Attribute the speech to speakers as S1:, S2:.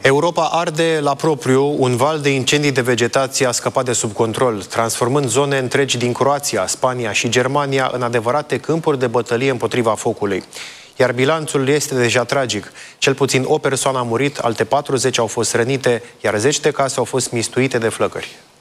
S1: Europa arde la propriu, un val de incendii de vegetație a scăpat de sub control, transformând zone întregi din Croația, Spania și Germania în adevărate câmpuri de bătălie împotriva focului. Iar bilanțul este deja tragic. Cel puțin o persoană a murit, alte 40 au fost rănite, iar 10 de case au fost mistuite de flăcări.